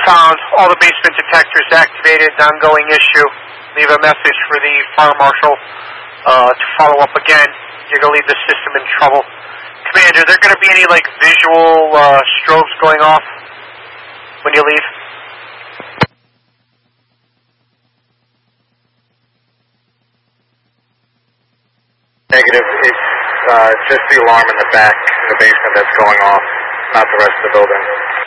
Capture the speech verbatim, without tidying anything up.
found all the basement detectors activated, ongoing issue. Leave a message for the fire marshal uh, to follow up again. You're going to leave the system in trouble. Commander, are there going to be any, like, visual uh, strobes going off when you leave? Negative. It's uh, just the alarm in the back, in the basement that's going off, not the rest of the building.